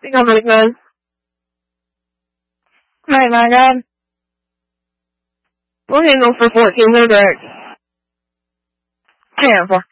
Think I'm really good. Alright, my God. We'll handle for 14 minutes. 10 for.